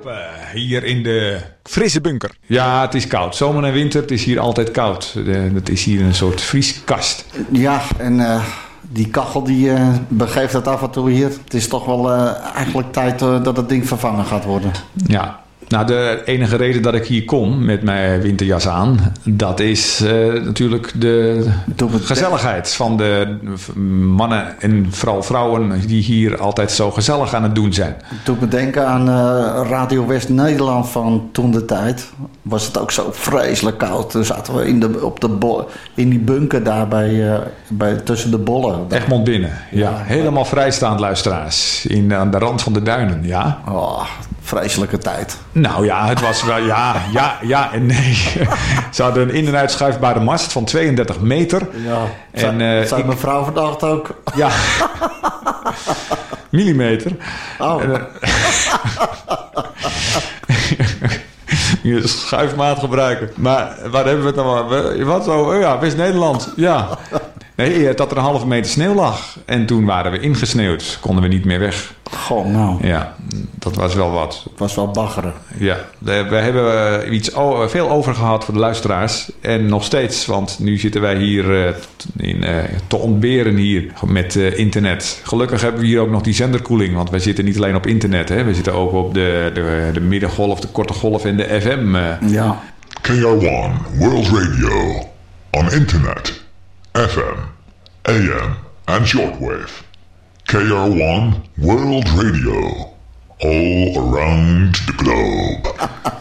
Hier in de frisse bunker. Ja, het is koud. Zomer en winter, het is hier altijd koud. Het is hier een soort vrieskast. Ja, en die kachel die begeeft dat af en toe hier. Het is toch wel eigenlijk tijd dat het ding vervangen gaat worden. Ja. Nou, de enige reden dat ik hier kom met mijn winterjas aan, dat is natuurlijk de gezelligheid van de mannen en vooral vrouwen die hier altijd zo gezellig aan het doen zijn. Het doet me denken aan Radio West-Nederland van toen de tijd. Was het ook zo vreselijk koud. Toen zaten we in die bunker daar tussen de bollen. Egmond binnen, ja. Helemaal vrijstaand, luisteraars. Aan de rand van de duinen, ja. Oh, vreselijke tijd. Nou ja, het was wel ja en nee. Ze hadden een in- en uitschuifbare mast van 32 meter. Ja, zei mijn vrouw vandaag ook. Ja, millimeter. Oh. Je schuifmaat gebruiken. Maar waar hebben we het nou aan? Wat zo? Oh ja, West-Nederland. Ja. Nee, dat er een halve meter sneeuw lag. En toen waren we ingesneeuwd. Konden we niet meer weg. Goh, nou. Ja, dat was wel wat. Het was wel baggeren. Ja, we hebben veel over gehad voor de luisteraars. En nog steeds, want nu zitten wij hier te ontberen hier met internet. Gelukkig hebben we hier ook nog die zenderkoeling. Want wij zitten niet alleen op internet. Hè. We zitten ook op de middengolf, de korte golf en de FM. Ja. KR1 World Radio. On internet, FM, AM en shortwave. KR1 World Radio. All around the globe.